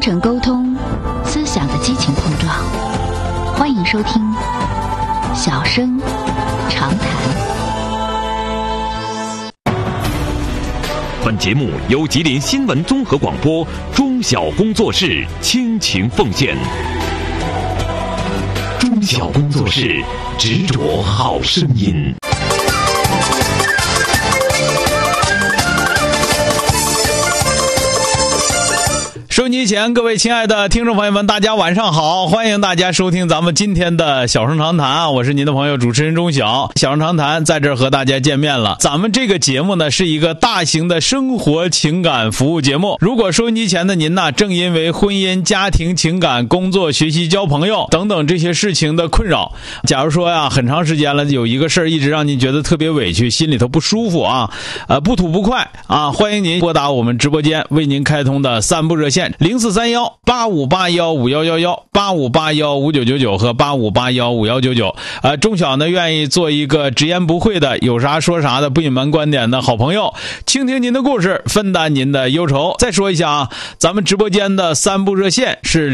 诚沟通，思想的激情碰撞。欢迎收听小声长谈。 本节目由吉林新闻综合广播中小工作室倾情奉献。中小工作室执着好声音。 收音机前各位亲爱的听众朋友们，大家晚上好，欢迎大家收听咱们今天的小声长谈，我是您的朋友主持人钟晓。小声长谈在这儿和大家见面了。咱们这个节目呢是一个大型的生活情感服务节目。如果收音机前的您呢正因为婚姻、家庭、情感、工作、学习、交朋友等等这些事情的困扰，假如说呀很长时间了有一个事儿一直让您觉得特别委屈，心里头不舒服啊，不吐不快啊，欢迎您拨打我们直播间为您开通的3部热线0431-8581-5111 8581-5999和8581-5199。钟晓呢愿意做一个直言不讳的，有啥说啥的，不隐瞒观点的好朋友，倾听您的故事，分担您的忧愁。再说一下啊，咱们直播间的3部热线是